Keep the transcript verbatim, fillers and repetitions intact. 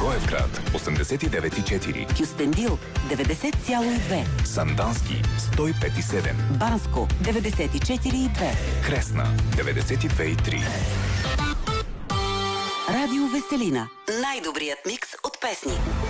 Благоевград осемдесет и девет и четири, Кюстендил деветдесет цяло и две, Сандански сто и пет и седем, Банско деветдесет и четири и две, Кресна деветдесет и две и три. Радио Веселина. Най-добрият микс от песни.